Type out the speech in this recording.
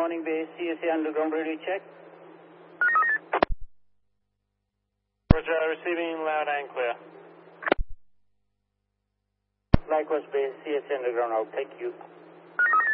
morning, base. CSA underground radio check. Roger, receiving loud and clear. Likewise, base. CSA underground out. Thank you.